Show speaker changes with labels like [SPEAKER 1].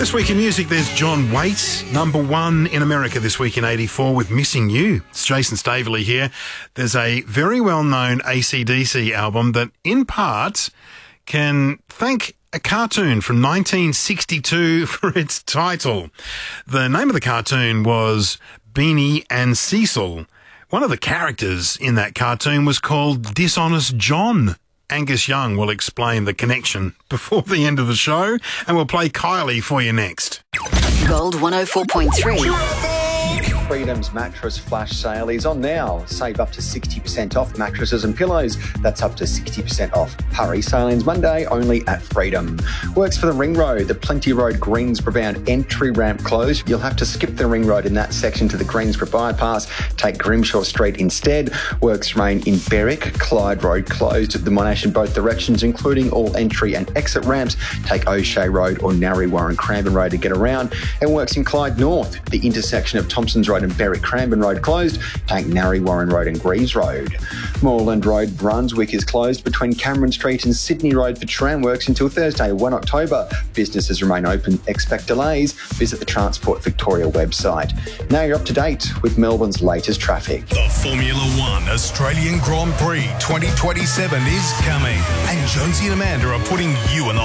[SPEAKER 1] This week in music, there's John Waite, number one in America this week in 84 with Missing You. It's Jason Staveley here. There's a very well-known AC/DC album that, in part, can thank a cartoon from 1962 for its title. The name of the cartoon was Beanie and Cecil. One of the characters in that cartoon was called Dishonest John. Angus Young will explain the connection before the end of the show, and we'll play Kylie for you next.
[SPEAKER 2] Gold 104.3.
[SPEAKER 3] Freedom's mattress flash sale is on now. Save up to 60% off mattresses and pillows. That's up to 60% off. Hurry, sale ends Monday only at Freedom. Works for the Ring Road. The Plenty Road Greensboro bound entry ramp closed. You'll have to skip the Ring Road in that section to the Greensboro bypass. Take Grimshaw Street instead. Works remain in Berwick. Clyde Road closed at the Monash in both directions, including all entry and exit ramps. Take O'Shea Road or Narre Warren Cranbourne Road to get around. And works in Clyde North. The intersection of Thompson's Road and Berwick Cranbourne Road closed. Take Narre Warren Road and Greaves Road. Moreland Road, Brunswick is closed between Cameron Street and Sydney Road for tram works until Thursday, 1 October. Businesses remain open. Expect delays. Visit the Transport Victoria website. Now you're up to date with Melbourne's latest traffic.
[SPEAKER 4] The Formula One Australian Grand Prix 2027 is coming, and Jonesy and Amanda are putting you on the